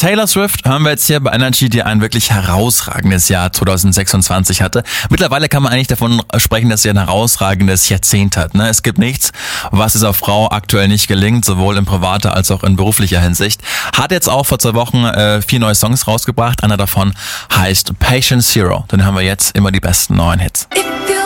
Taylor Swift hören wir jetzt hier bei Energy, die ein wirklich herausragendes Jahr 2026 hatte. Mittlerweile kann man eigentlich davon sprechen, dass sie ein herausragendes Jahrzehnt hat. Es gibt nichts, was dieser Frau aktuell nicht gelingt, sowohl in privater als auch in beruflicher Hinsicht. Hat jetzt auch vor 2 Wochen 4 neue Songs rausgebracht. Einer davon heißt Patient Zero. Dann haben wir jetzt immer die besten neuen Hits.